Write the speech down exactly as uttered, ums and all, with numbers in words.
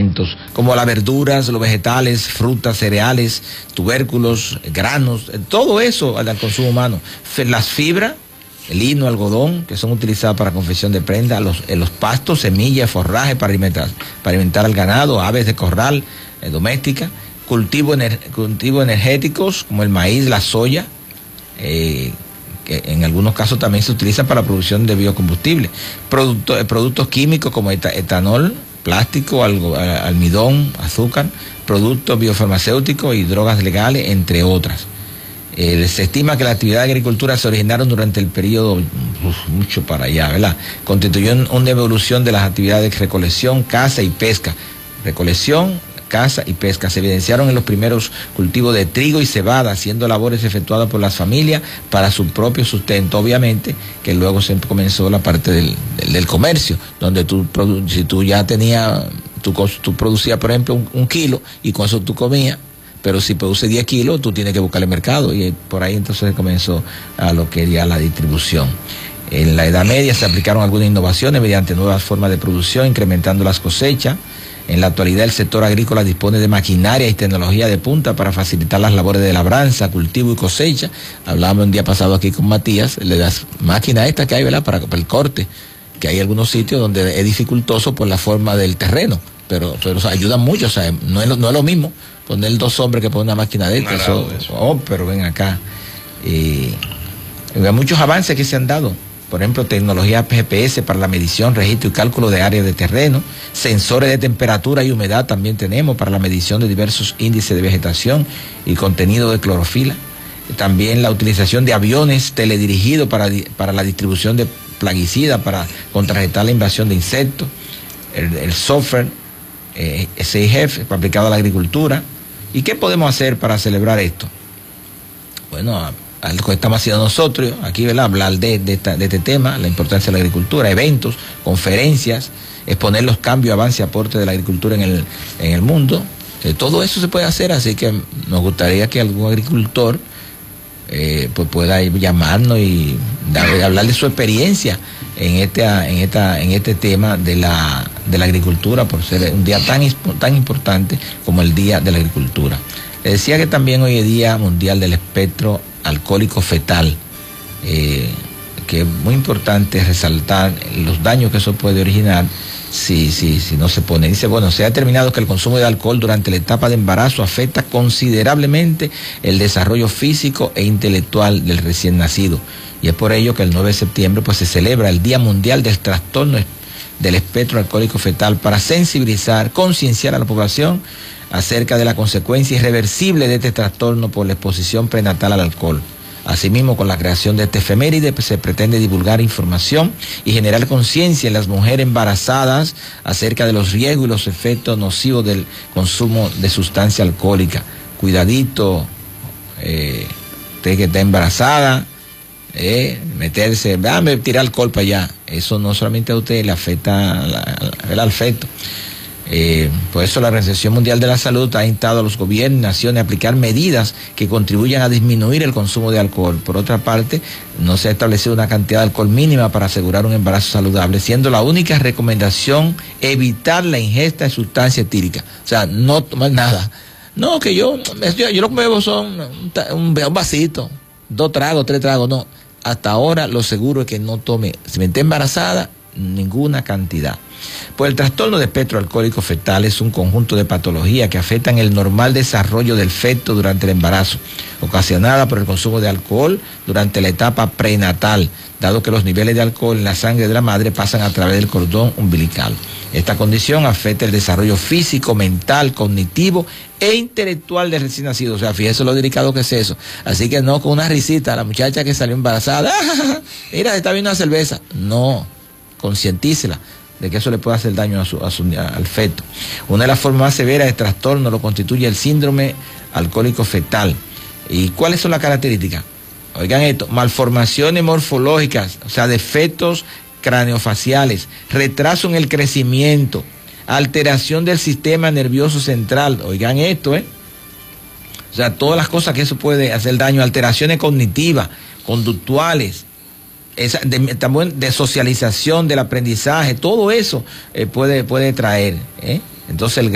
alimentos, como las verduras, los vegetales, frutas, cereales, tubérculos, granos, todo eso al consumo humano. Las fibras, el lino, algodón, que son utilizados para confección de prenda, los, los pastos, semillas, forraje para alimentar, para alimentar al ganado, aves de corral, eh, doméstica, cultivo ener, cultivos energéticos como el maíz, la soya, eh, que en algunos casos también se utilizan para la producción de biocombustible, Producto, eh, productos químicos como eta, etanol, plástico, algo, almidón, azúcar, productos biofarmacéuticos y drogas legales, entre otras. Eh, se estima que la actividad de agricultura se originaron durante el periodo, uf, mucho para allá, ¿verdad? Constituyó una evolución de las actividades de recolección, caza y pesca. Recolección, caza y pesca. Se evidenciaron en los primeros cultivos de trigo y cebada, haciendo labores efectuadas por las familias para su propio sustento. Obviamente que luego se comenzó la parte del, del, del comercio, donde tú, si tú ya tenías, tú, tú producías, por ejemplo, un, un kilo y con eso tú comías. Pero si produce diez kilos, tú tienes que buscarle mercado, y por ahí entonces comenzó a lo que era la distribución. En la Edad Media se aplicaron algunas innovaciones mediante nuevas formas de producción, incrementando las cosechas. En la actualidad el sector agrícola dispone de maquinaria y tecnología de punta para facilitar las labores de labranza, cultivo y cosecha. Hablábamos un día pasado aquí con Matías, de las máquinas estas que hay, ¿verdad?, para, para el corte, que hay algunos sitios donde es dificultoso por la forma del terreno, pero, pero o sea, ayudan mucho, o sea, no es, no es lo mismo poner dos hombres que poner una máquina de estas. Eso, eso. Oh, pero ven acá. Eh, hay muchos avances que se han dado. Por ejemplo, tecnología G P S para la medición, registro y cálculo de áreas de terreno, sensores de temperatura y humedad también tenemos para la medición de diversos índices de vegetación y contenido de clorofila. También la utilización de aviones teledirigidos para, para la distribución de plaguicidas, para contrarrestar la invasión de insectos. El, el software eh, S I G F aplicado a la agricultura. ¿Y qué podemos hacer para celebrar esto? Bueno, algo que estamos haciendo nosotros aquí, ¿verdad? Hablar de, de, esta, de este tema, la importancia de la agricultura, eventos, conferencias, exponer los cambios, avances y aportes de la agricultura en el, en el mundo. Eh, todo eso se puede hacer, así que nos gustaría que algún agricultor eh, pues pueda llamarnos y dar, hablar de su experiencia en este, en esta, en este tema de la, de la agricultura, por ser un día tan, tan importante como el Día de la Agricultura. Le decía que también hoy es Día Mundial del Espectro Alcohólico Fetal, eh, que es muy importante resaltar los daños que eso puede originar si, si, si no se pone. Dice, bueno, se ha determinado que el consumo de alcohol durante la etapa de embarazo afecta considerablemente el desarrollo físico e intelectual del recién nacido. Y es por ello que el nueve de septiembre pues, se celebra el Día Mundial del Trastorno del Espectro Alcohólico Fetal para sensibilizar, concienciar a la población acerca de la consecuencia irreversible de este trastorno por la exposición prenatal al alcohol. Asimismo, con la creación de este efeméride pues, se pretende divulgar información y generar conciencia en las mujeres embarazadas acerca de los riesgos y los efectos nocivos del consumo de sustancia alcohólica. Cuidadito, eh, usted que está embarazada, eh, meterse, dame tirar alcohol para allá. Eso no solamente a usted le afecta al afecto. Eh, por eso la Organización Mundial de la Salud ha instado a los gobiernos y naciones a aplicar medidas que contribuyan a disminuir el consumo de alcohol. Por otra parte, no se ha establecido una cantidad de alcohol mínima para asegurar un embarazo saludable, siendo la única recomendación evitar la ingesta de sustancias etíricas. O sea, no tomar nada. No, que yo, yo, yo lo que bebo son un, un, un vasito, dos tragos, tres tragos, no. Hasta ahora lo seguro es que no tome, si me está embarazada, ninguna cantidad. Pues el trastorno de espectro alcohólico fetal es un conjunto de patologías que afectan el normal desarrollo del feto durante el embarazo, ocasionada por el consumo de alcohol durante la etapa prenatal, dado que los niveles de alcohol en la sangre de la madre pasan a través del cordón umbilical. Esta condición afecta el desarrollo físico, mental, cognitivo e intelectual del recién nacido. O sea, fíjese lo delicado que es eso. Así que no con una risita, la muchacha que salió embarazada, ¡ah! Mira, está viendo una cerveza. No, concientícela de que eso le puede hacer daño a su, a su, al feto. Una de las formas más severas de trastorno lo constituye el síndrome alcohólico fetal. ¿Y cuáles son las características? Oigan esto, malformaciones morfológicas, o sea, defectos craneofaciales, retraso en el crecimiento, alteración del sistema nervioso central, oigan esto, ¿eh? O sea, todas las cosas que eso puede hacer daño, alteraciones cognitivas, conductuales, esa, de, también de socialización, del aprendizaje, todo eso eh, puede, puede traer, ¿eh? Entonces el